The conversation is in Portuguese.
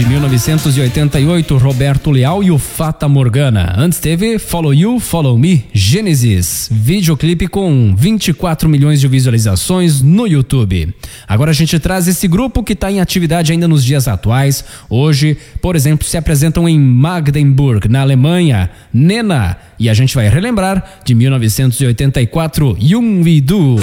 de 1988, Roberto Leal e o Fata Morgana. Antes teve Follow You, Follow Me, Gênesis. Videoclipe com 24 milhões de visualizações no YouTube. Agora a gente traz esse grupo que está em atividade ainda nos dias atuais. Hoje, por exemplo, se apresentam em Magdeburg, na Alemanha, Nena. E a gente vai relembrar de 1984, Jung wie Du.